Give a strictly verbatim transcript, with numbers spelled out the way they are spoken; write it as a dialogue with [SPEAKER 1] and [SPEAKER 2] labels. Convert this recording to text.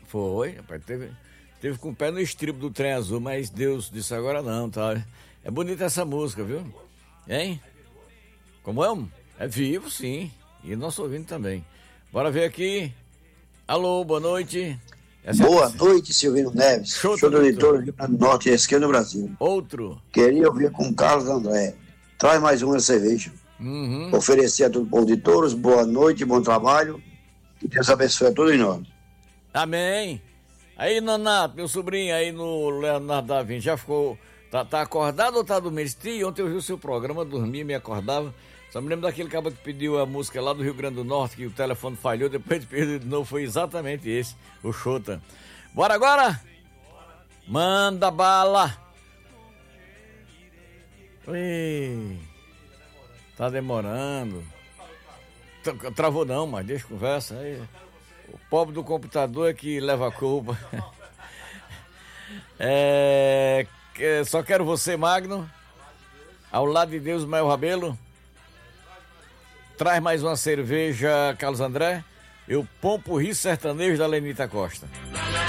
[SPEAKER 1] Foi, rapaz, teve, teve com o pé no estribo do trem azul, mas Deus disse agora não, tá? É bonita essa música, viu? Hein? Como é? É vivo, sim. E nosso ouvindo também. Bora ver aqui. Alô, boa noite. Essa
[SPEAKER 2] Boa
[SPEAKER 1] é
[SPEAKER 2] noite, Silvino Neves. Show do leitor do Rio Grande do Norte e esquerda do Brasil.
[SPEAKER 1] Outro.
[SPEAKER 2] Queria ouvir com Carlos André. Traz mais uma cerveja.
[SPEAKER 1] Uhum.
[SPEAKER 2] Oferecer a todo o povo de Touros, boa noite, bom trabalho. Que Deus abençoe a todos nós.
[SPEAKER 1] Amém. Aí, Nanato, meu sobrinho aí no Leonardo da Vinci, já ficou, tá, tá acordado ou tá dormindo? Sim, ontem eu vi o seu programa, dormia, me acordava. Só me lembro daquele cara que pediu a música lá do Rio Grande do Norte, que o telefone falhou, depois pediu de novo, foi exatamente esse, o Xota. Bora agora? Manda bala. Ui, tá demorando. Travou não, mas deixa conversa aí. O pobre do computador é que leva a culpa. É, só quero você, Magno. Ao lado de Deus, Mael Rabelo. Traz mais uma cerveja, Carlos André. E o Pompo Rio Sertanejo da Lenita Costa.